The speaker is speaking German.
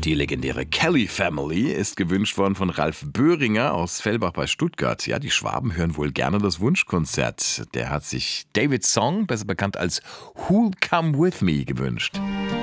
Die legendäre Kelly Family ist gewünscht worden von Ralf Böhringer aus Fellbach bei Stuttgart. Ja, die Schwaben hören wohl gerne das Wunschkonzert. Der hat sich David's Song, besser bekannt als Who'll Come With Me, gewünscht.